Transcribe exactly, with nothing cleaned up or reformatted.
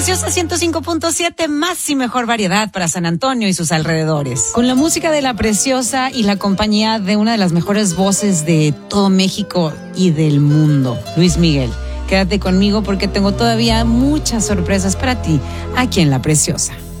Preciosa ciento cinco punto siete, más y mejor variedad para San Antonio y sus alrededores. Con la música de La Preciosa y la compañía de una de las mejores voces de todo México y del mundo, Luis Miguel. Quédate conmigo porque tengo todavía muchas sorpresas para ti aquí en La Preciosa.